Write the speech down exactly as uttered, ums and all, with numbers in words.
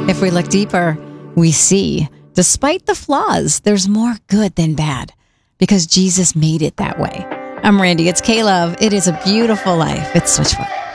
If we look deeper, we see, despite the flaws, there's more good than bad because Jesus made it that way. I'm Randy. It's K-Love. It is a beautiful life. It's Switchfoot.